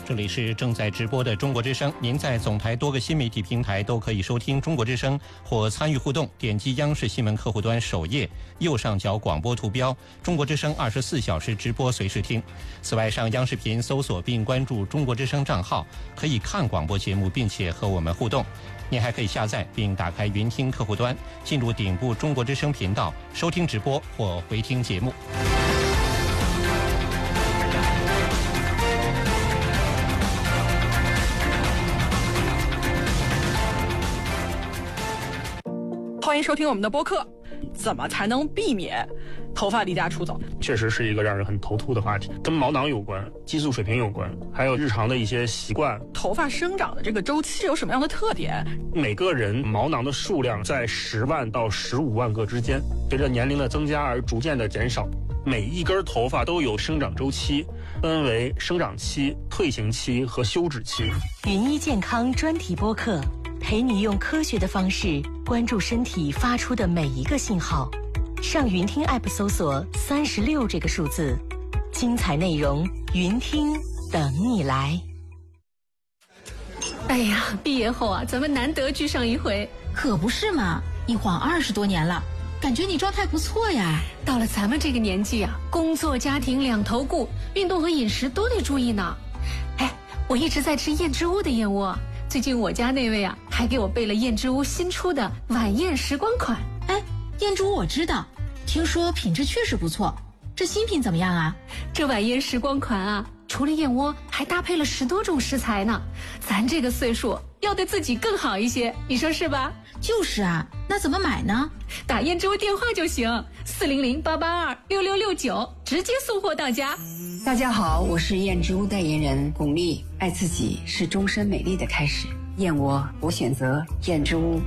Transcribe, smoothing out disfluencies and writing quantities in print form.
这里是正在直播的中国之声，您在总台多个新媒体平台都可以收听中国之声或参与互动，点击央视新闻客户端首页右上角广播图标，中国之声24小时直播随时听。此外，上央视频搜索并关注中国之声账号，可以看广播节目并且和我们互动。您还可以下载并打开云听客户端，进入顶部中国之声频道收听直播或回听节目。 欢迎收听我们的播客。怎么才能避免头发离家出走？ 确实是一个让人很头秃的话题，跟毛囊有关，激素水平有关，还有日常的一些习惯。 头发生长的这个周期有什么样的特点？ 每个人毛囊的数量在10万到15万个之间，随着年龄的增加而逐渐的减少。每一根头发都有生长周期，分为生长期、退行期和休止期。 云医健康专题播客，陪你用科学的方式关注身体发出的每一个信号。上云听 App 搜索36这个数字，精彩内容云听等你来。 哎呀，毕业后啊，咱们难得聚上一回。 可不是嘛，一晃20多年了，感觉你状态不错呀。 到了咱们这个年纪啊，工作家庭两头顾，运动和饮食都得注意呢。哎，我一直在吃燕之屋的燕窝，最近我家那位啊还给我备了燕之屋新出的晚宴时光款。 哎，燕之屋我知道，听说品质确实不错，这新品怎么样啊？ 这晚宴时光款啊，除了燕窝还搭配了10多种食材呢。咱这个岁数要对自己更好一些，你说是吧？ 就是啊，那怎么买呢？ 打燕之屋电话就行，400-882-6669，直接送货到家。 大家好，我是燕之屋代言人巩俐。爱自己是终身美丽的开始，燕窝我选择燕之屋。